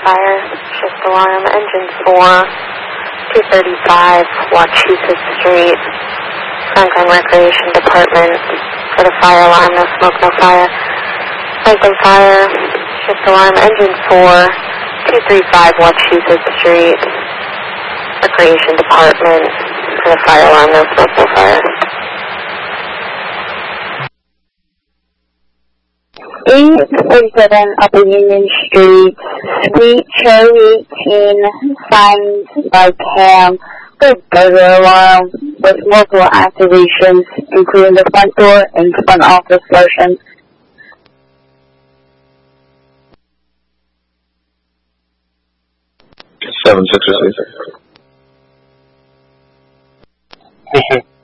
fire. Shift alarm. Engine 4, 235 Wachusett Street. Franklin Recreation Department for the fire alarm. No smoke, no fire. Franklin Fire. Shift alarm. Engine 4, 235 Wachusett Street. Recreation Department for the fire alarm. No smoke, no fire. 847 Upper Union Street, Suite Cherry 18, signed by Cam, the burglar alarm with multiple activations, including the front door and front office motions. 766.